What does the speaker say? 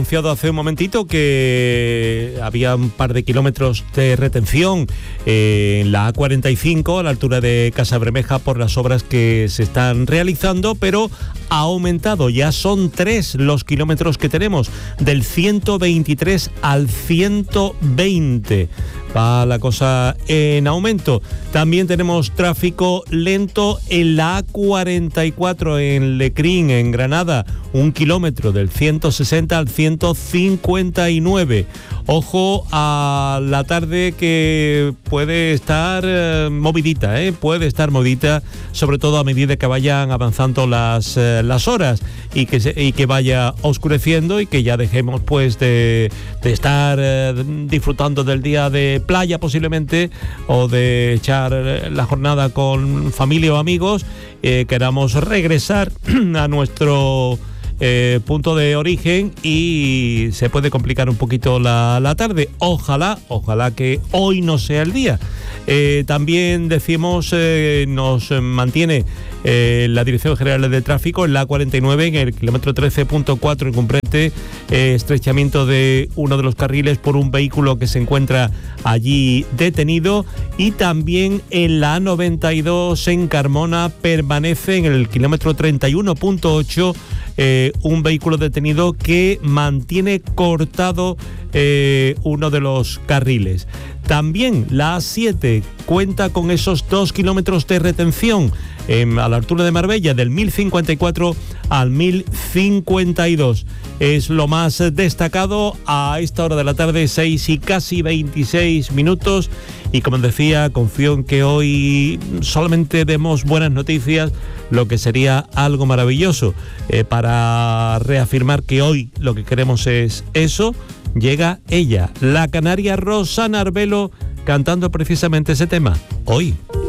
Anunciado hace un momentito que había un par de kilómetros de retención en la A45 a la altura de Casabermeja por las obras que se están realizando, pero ha aumentado, ya son 3 los kilómetros que tenemos, del 123 al 120. Va la cosa en aumento. También tenemos tráfico lento en la A44 en Lecrín, en Granada, 1 kilómetro del 160 al 159. Ojo a la tarde que puede estar movidita, puede estar movidita, sobre todo a medida que vayan avanzando las horas y que vaya oscureciendo y que ya dejemos pues de estar disfrutando del día de playa posiblemente o de echar la jornada con familia o amigos, queramos regresar a nuestro punto de origen y se puede complicar un poquito la tarde. Ojalá que hoy no sea el día. También decimos, nos mantiene la Dirección General de Tráfico en la A49 en el kilómetro 13.4 en Cumbrete, estrechamiento de uno de los carriles por un vehículo que se encuentra allí detenido, y también en la A92 en Carmona permanece en el kilómetro 31.8 un vehículo detenido que mantiene cortado uno de los carriles. También la A7 cuenta con esos 2 kilómetros de retención a la altura de Marbella, del 1054 al 1052. Es lo más destacado a esta hora de la tarde, 6 y casi 26 minutos. Y como decía, confío en que hoy solamente demos buenas noticias, lo que sería algo maravilloso. Para reafirmar que hoy lo que queremos es eso, llega ella, la canaria Rosana Arbelo, cantando precisamente ese tema, hoy.